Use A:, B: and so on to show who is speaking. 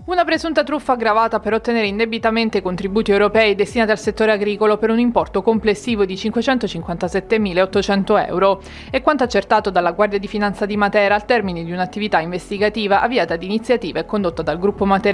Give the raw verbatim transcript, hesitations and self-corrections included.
A: Una presunta truffa aggravata per ottenere indebitamente contributi europei destinati al settore agricolo per un importo complessivo di cinquecentocinquantasettemilaottocento euro. È quanto accertato dalla Guardia di Finanza di Matera al termine di un'attività investigativa avviata ad iniziativa e condotta dal gruppo Matera